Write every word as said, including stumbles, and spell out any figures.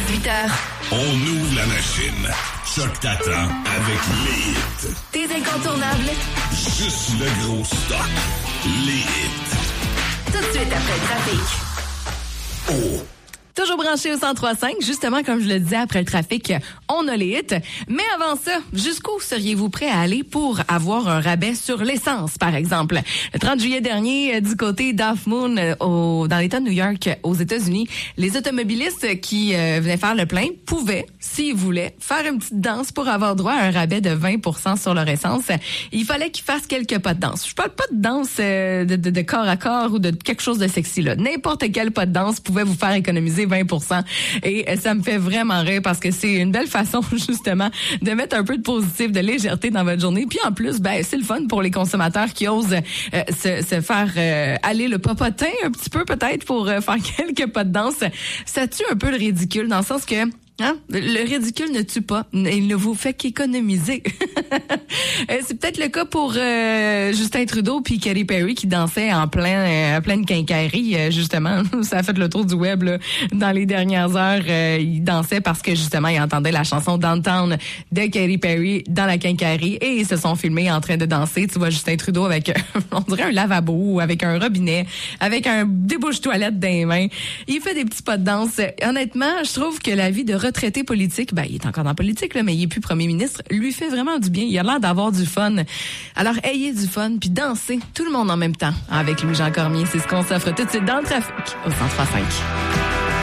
dix-huit heures. On ouvre la machine. Choc t'attend avec les hits. Tes incontournables. Juste le gros stock. Les hits. Tout de suite après le trafic. Oh! Toujours branché au cent trois virgule cinq, justement, comme je le disais, après le trafic, on a les hits. Mais avant ça, jusqu'où seriez-vous prêt à aller pour avoir un rabais sur l'essence, par exemple? Le trente juillet dernier, du côté d'Half Moon, au, dans l'État de New York, aux États-Unis, les automobilistes qui euh, venaient faire le plein pouvaient, s'ils voulaient, faire une petite danse pour avoir droit à un rabais de vingt pour cent sur leur essence. Il fallait qu'ils fassent quelques pas de danse. Je parle pas de danse euh, de, de, de corps à corps ou de quelque chose de sexy, là. N'importe quel pas de danse pouvait vous faire économiser vingt pour cent. Et ça me fait vraiment rire parce que c'est une belle façon, justement, de mettre un peu de positif, de légèreté dans votre journée. Puis en plus, ben c'est le fun pour les consommateurs qui osent euh, se, se faire euh, aller le popotin un petit peu, peut-être, pour euh, faire quelques pas de danse. Ça tue un peu le ridicule, dans le sens que Hein? Le ridicule ne tue pas, il ne vous fait qu'économiser. C'est peut-être le cas pour euh, Justin Trudeau puis Katy Perry qui dansaient en plein, euh, pleine quincaillerie, euh, justement. Ça a fait le tour du web là, dans les dernières heures. Euh, ils dansaient parce que justement ils entendaient la chanson Downtown de Katy Perry dans la quincaillerie et ils se sont filmés en train de danser. Tu vois Justin Trudeau avec, on dirait un lavabo, avec un robinet, avec un débouche-toilette dans les mains. Il fait des petits pas de danse. Honnêtement, je trouve que la vie de retraité politique, ben il est encore dans la politique là, mais il est plus premier ministre, lui fait vraiment du bien. Il a l'air d'avoir du fun. Alors ayez du fun puis dansez tout le monde en même temps avec Louis-Jean Cormier. C'est ce qu'on s'offre tout de suite dans le trafic au cent trois virgule cinq.